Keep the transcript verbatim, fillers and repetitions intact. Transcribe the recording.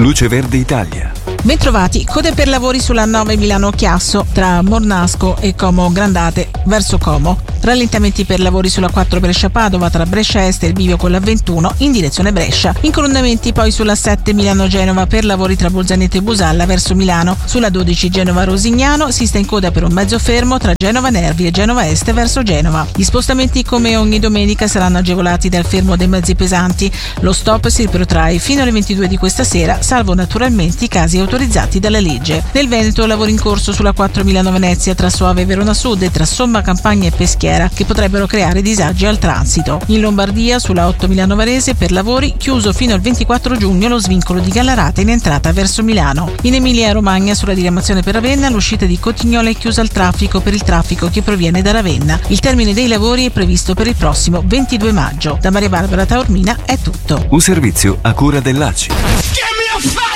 Luce Verde Italia. Bentrovati, code per lavori sulla nove Milano-Chiasso tra Mornasco e Como Grandate verso Como. Rallentamenti per lavori sulla quattro Brescia-Padova tra Brescia Est e il bivio con la ventuno in direzione Brescia. Incolonnamenti poi sulla sette Milano-Genova per lavori tra Bolzaneto e Busalla verso Milano. Sulla dodici Genova-Rosignano si sta in coda per un mezzo fermo tra Genova Nervi e Genova Est verso Genova. Gli spostamenti come ogni domenica saranno agevolati dal fermo dei mezzi pesanti. Lo stop si protrae fino alle ventidue di questa sera, salvo naturalmente i casi autorizzati dalla legge. Nel Veneto lavori in corso sulla quattro Milano-Venezia tra Soave e Verona Sud e tra Somma Campagna e Peschiera, che potrebbero creare disagi al transito. In Lombardia sulla otto Milano Varese per lavori chiuso fino al ventiquattro giugno lo svincolo di Gallarate in entrata verso Milano. In Emilia Romagna sulla diramazione per Ravenna l'uscita di Cotignola è chiusa al traffico per il traffico che proviene da Ravenna. Il termine dei lavori è previsto per il prossimo ventidue maggio. Da Maria Barbara Taormina è tutto. Un servizio a cura dell'A C I.